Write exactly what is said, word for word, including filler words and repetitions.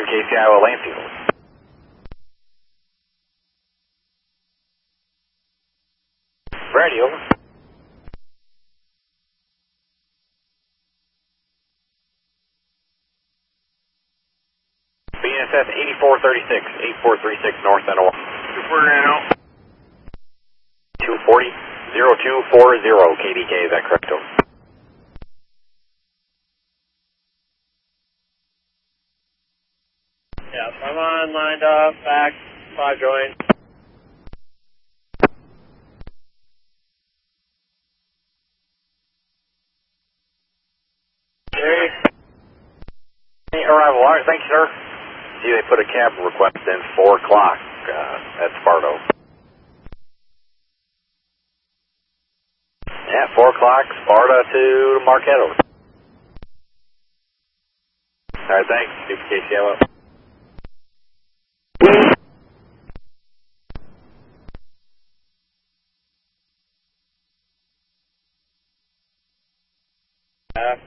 K C Iowa Landfield. Brady, over. B N S S eighty-four thirty-six, eighty-four thirty-six North Center. two forty now. two forty, zero two four zero K D K, is that correct? Over. Yeah, I'm on, lined up, back, five join. Hey. Arrival, alright, thank you, sir. See, they put a cab request in four o'clock uh, at Sparto. Yeah, four o'clock, Sparta to Marquette. Over. Alright, thanks. Super K C Iowa. Uh,